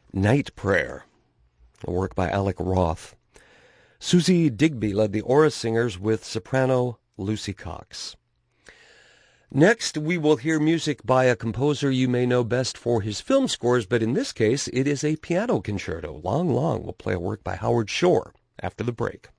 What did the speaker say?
Night Prayer, a work by Alec Roth. Susie Digby led the Aura Singers with soprano Lucy Cox. Next, we will hear music by a composer you may know best for his film scores, but in this case, it is a piano concerto. Long. We'll play a work by Howard Shore after the break.